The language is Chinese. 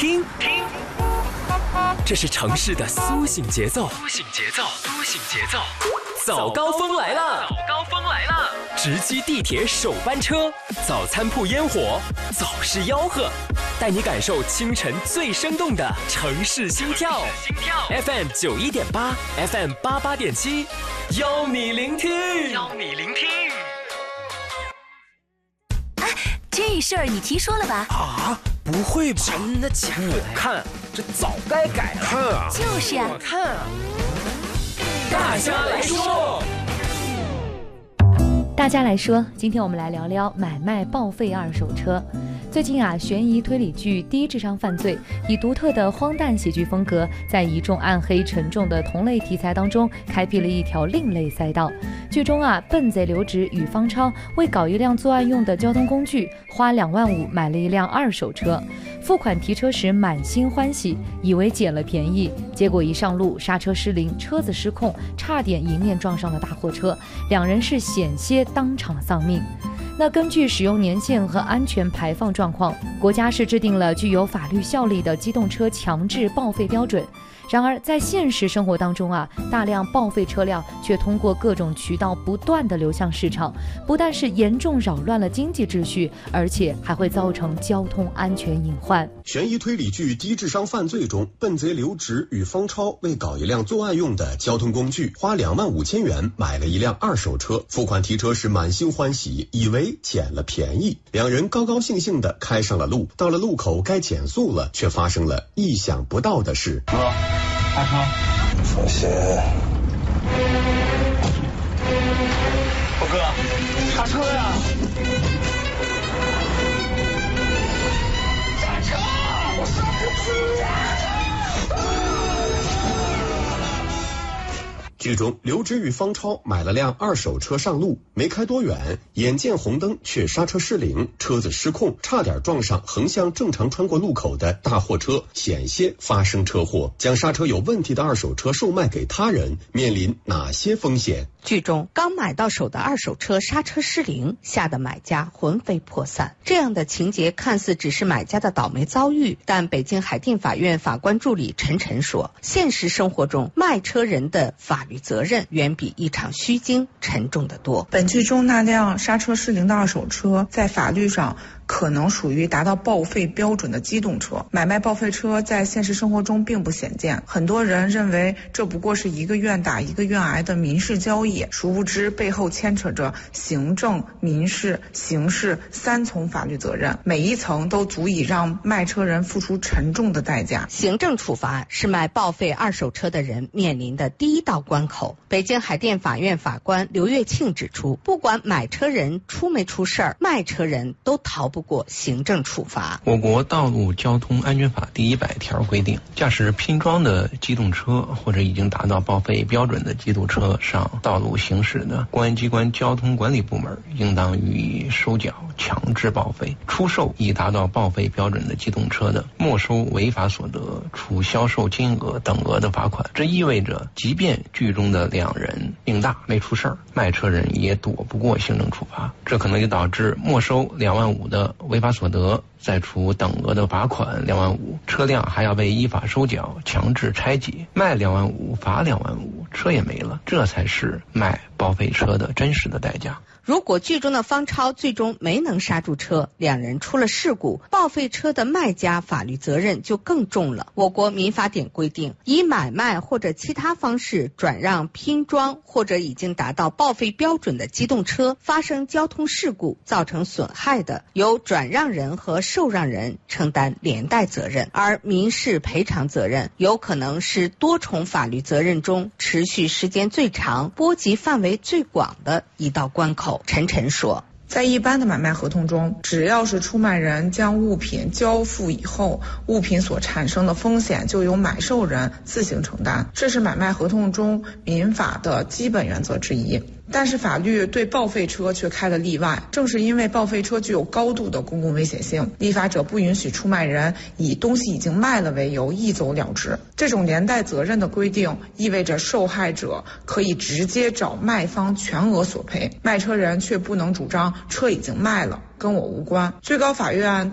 听，这是城市的苏醒节奏。早高峰来了！直击地铁首班车，早餐铺烟火，早市吆喝，带你感受清晨最生动的城市心跳。FM 91.8 ，FM 88.7，邀你聆听。 哎，这事儿你听说了吧？ 啊，不会吧？ 真的假的？ 我看这早该改了。看啊， 就是啊。 我看啊。大家来说。 大家来说，今天我们来聊聊买卖报废二手车。最近啊，悬疑推理剧《低智商犯罪》以独特的荒诞喜剧风格，在一众暗黑沉重的同类题材当中，开辟了一条另类赛道。剧中啊，笨贼刘直与方超为搞一辆作案用的交通工具，花2万5买了一辆二手车。付款提车时满心欢喜，以为捡了便宜，结果一上路刹车失灵，车子失控，差点迎面撞上了大货车，两人是险些当场丧命。那根据使用年限和安全排放状况，国家是制定了具有法律效力的机动车强制报废标准。然而在现实生活当中啊，大量报废车辆却通过各种渠道不断地流向市场，不但是严重扰乱了经济秩序，而且还会造成交通安全隐患。 悬疑推理剧《低智商犯罪》中，笨贼刘直与方超为搞一辆作案用的交通工具，花2万5千元买了一辆二手车。付款提车时满心欢喜，以为捡了便宜，两人高高兴兴地开上了路。到了路口该减速了，却发生了意想不到的事。 大车， 首先， 我哥，刹车呀！刹车，我刹不住呀！ 剧中，刘直与方超买了辆二手车上路，没开多远，眼见红灯却刹车失灵，车子失控，差点撞上横向正常穿过路口的大货车，险些发生车祸。将刹车有问题的二手车售卖给他人，面临哪些风险？ 剧中刚买到手的二手车刹车失灵，吓得买家魂飞魄散。这样的情节看似只是买家的倒霉遭遇，但北京海淀法院法官助理陈晨说，现实生活中卖车人的法律责任远比一场虚惊沉重得多。 本剧中那辆刹车失灵的二手车，在法律上可能属于达到报废标准的机动车。买卖报废车在现实生活中并不鲜见，很多人认为这不过是一个愿打一个愿挨的民事交易，殊不知背后牵扯着行政、民事、刑事3重法律责任，每一层都足以让卖车人付出沉重的代价。 行政处罚是卖报废二手车的人面临的第一道关口。北京海淀法院法官刘月庆指出，不管买车人出没出事儿，卖车人都逃不过行政处罚。 我国道路交通安全法第100条规定，驾驶拼装的机动车或者已经达到报废标准的机动车上道路行驶的，公安机关交通管理部门应当予以收缴强制报废。出售已达到报废标准的机动车的，没收违法所得，处销售金额等额的罚款。这意味着，即便剧中的两人命大没出事儿，卖车人也躲不过行政处罚。这可能就导致没收2万5的违法所得，再处等额的罚款2万5，车辆还要被依法收缴，强制拆解，卖2万5，罚2万5，车也没了。这才是卖报废车的真实的代价。 如果剧中的方超最终没能刹住车，两人出了事故，报废车的卖家法律责任就更重了。我国民法典规定，以买卖或者其他方式转让、拼装或者已经达到报废标准的机动车发生交通事故造成损害的，由转让人和受让人承担连带责任，而民事赔偿责任有可能是多重法律责任中持续时间最长、波及范围最广的一道关口。陈晨说， 在一般的买卖合同中，只要是出卖人将物品交付以后，物品所产生的风险就由买受人自行承担，这是买卖合同中民法的基本原则之一。但是法律对报废车却开了例外，正是因为报废车具有高度的公共危险性，立法者不允许出卖人以东西已经卖了为由一走了之。这种连带责任的规定意味着受害者可以直接找卖方全额索赔，卖车人却不能主张车已经卖了，跟我无关。最高法院